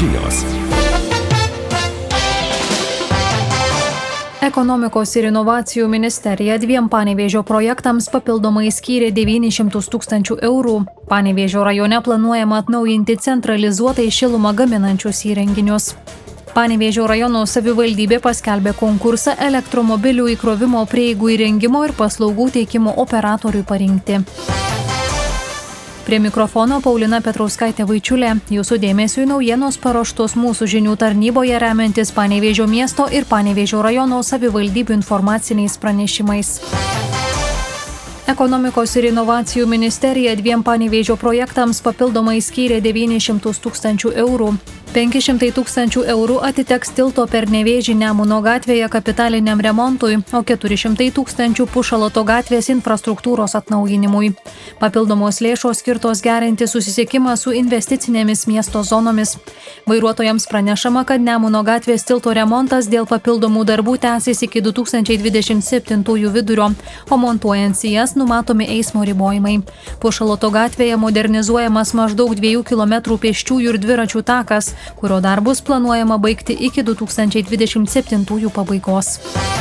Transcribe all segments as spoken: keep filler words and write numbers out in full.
žinios. Ekonomikos ir inovacijų ministerija dviem Panevėžio projektams papildomai skyrė devynis šimtus tūkstančių eurų. Panevėžio rajone planuojama atnaujinti centralizuotai šilumą gaminančius įrenginius. Panevėžio rajono savivaldybė paskelbė konkursą elektromobilių įkrovimo prieigų įrengimo ir paslaugų teikimo operatoriui parinkti. Prie mikrofono Paulina Petrauskaitė Vaičiulė. Jūsų dėmesiui naujienos paruoštos mūsų žinių tarnyboje remiantis Panevėžio miesto ir Panevėžio rajono savivaldybių informaciniais pranešimais. Ekonomikos ir inovacijų ministerija dviem Panevėžio projektams papildomai skyrė devynis šimtus tūkstančių eurų. penki šimtai tūkstančių eurų atiteks tilto per Nevėžį Nemuno gatvėje kapitaliniam remontui, o keturi šimtai tūkstančių Pušaloto gatvės infrastruktūros atnaujinimui. Papildomos lėšos skirtos gerinti susisiekimą su investicinėmis miesto zonomis. Vairuotojams pranešama, kad Nemuno gatvės tilto remontas dėl papildomų darbų tęsis iki du tūkstančiai dvidešimt septintųjų vidurio, o montuojant sijas numatomi eismo ribojimai. Pušaloto gatvėje modernizuojamas maždaug dviejų kilometrų pėsčiųjų ir dviračių takas, kurio darbus planuojama baigti iki du tūkstančiai dvidešimt septintųjų pabaigos.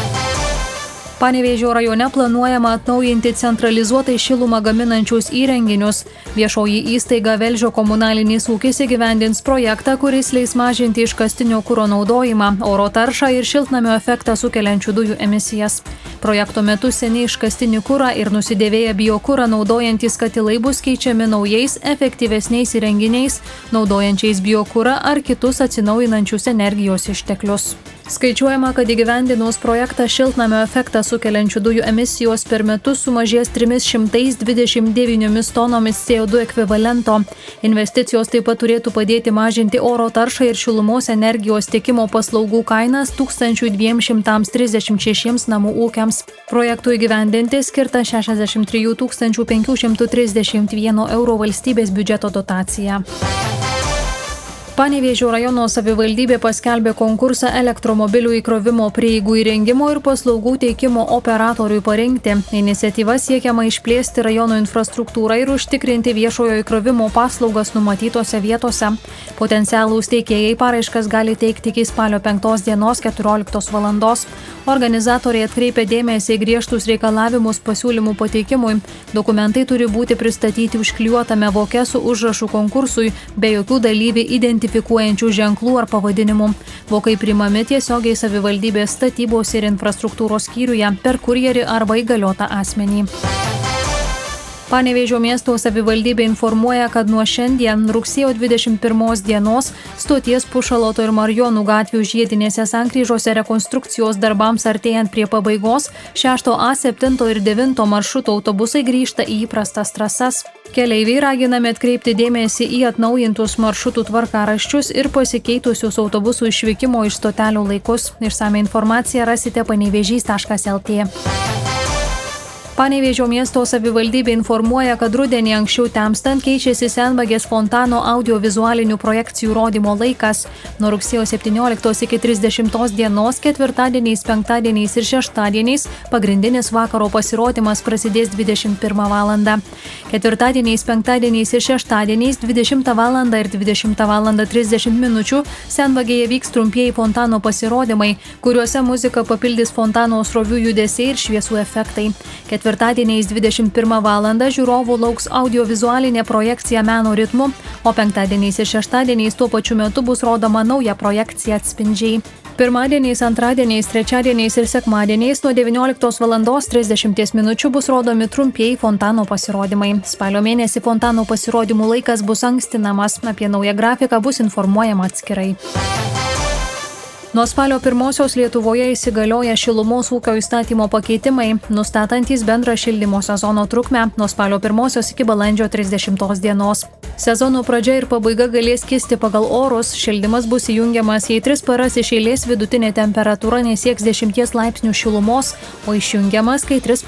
Panevėžio rajone planuojama atnaujinti centralizuotai šilumą gaminančius įrenginius. Viešoji įstaiga Velžio komunalinis ūkis įgyvendins projektą, kuris leis mažinti iškastinio kuro naudojimą, oro taršą ir šiltnamio efektą sukeliančių dujų emisijas. Projekto metu seniai iškastinį kurą ir nusidėvėję biokurą naudojantis katilai bus keičiami naujais, efektyvesniais įrenginiais, naudojančiais biokurą ar kitus atsinaujinančius energijos išteklius. Skaičiuojama, kad įgyvendinus projektą šiltnamio efektą sukeliančių dujų emisijos per metus sumažės trimis šimtais dvidešimt devyniomis tonomis C O du ekvivalento. Investicijos taip pat turėtų padėti mažinti oro taršą ir šilumos energijos tiekimo paslaugų kainas tūkstantis dviem šimtais trisdešimt šešiems namų ūkiams. Projektui įgyvendinti skirta šešiasdešimt trijų tūkstančių penkių šimtų trisdešimt vieno euro valstybės biudžeto dotacija. Panevėžio rajono savivaldybė paskelbė konkursą elektromobilių įkrovimo prieigų įrengimo ir paslaugų teikimo operatoriui parinkti. Iniciatyva siekiama išplėsti rajono infrastruktūrą ir užtikrinti viešojo įkrovimo paslaugas numatytose vietose. Potencialūs teikėjai paraiškas gali teikti iki spalio penktos dienos keturioliktos valandos. Organizatoriai atkreipia dėmesį į griežtus reikalavimus pasiūlymų pateikimui. Dokumentai turi būti pristatyti užklijuotame voke su užrašu konkursui, be jokių dalyvį identifikuojančių ženklų ar pavadinimų. Vokai priimami tiesiogiai savivaldybės statybos ir infrastruktūros skyriuje per kurjerį arba įgaliotą asmenį. Panevėžio miesto savivaldybė informuoja, kad nuo šiandien rugsėjo dvidešimt pirmos dienos stoties Pušaloto ir Marijonų gatvių žiedinėse sankryžose rekonstrukcijos darbams artėjant prie pabaigos šešto A, septinto ir devinto maršruto autobusai grįžta į įprastas trasas. Keleiviai raginami atkreipti dėmesį į atnaujintus maršrutų tvarkaraščius ir pasikeitusius autobusų išvykimo iš stotelių laikus. Išsamią informaciją rasite panevėžys taškas el tė. Panevėžio miesto savivaldybė informuoja, kad rudenį anksčiau temstant keičiasi Senvagės fontano audiovizualinių projekcijų rodymo laikas. Nuo rugsėjo septynioliktos iki trisdešimtos dienos ketvirtadieniais, penktadieniais ir šeštadieniais pagrindinis vakaro pasirodymas prasidės dvidešimt pirmą valandą. Ketvirtadieniais, penktadieniais ir šeštadieniais dvidešimtą valandą ir dvidešimtą valandą trisdešimt minučių Senvagėje vyks trumpieji fontano pasirodymai, kuriuose muzika papildys fontano srovių judesiai ir šviesų efektai. Ketvirtadieniais dvidešimt pirmą valandą žiūrovų lauks audiovizualinė projekcija meno ritmu, o penktadieniais ir šeštadieniais tuo pačiu metu bus rodoma nauja projekcija Atspindžiai. Pirmadieniais, antradieniais, trečiadieniais ir sekmadieniais nuo devynioliktos valandos trisdešimties minučių bus rodomi trumpieji fontano pasirodymai. Spalio mėnesį fontano pasirodymų laikas bus ankstinamas, apie naują grafiką bus informuojama atskirai. Nuo spalio pirmosios Lietuvoje įsigalioja šilumos ūkio įstatymo pakeitimai, nustatantys bendrą šildymo sezono trukmę nuo spalio pirmosios iki balandžio trisdešimtos dienos. Sezono pradžia ir pabaiga galės kisti pagal orus, šildymas bus įjungiamas, jei tris paras iš eilės vidutinė temperatūra nesieks dešimties laipsnių šilumos, o išjungiamas, kai tris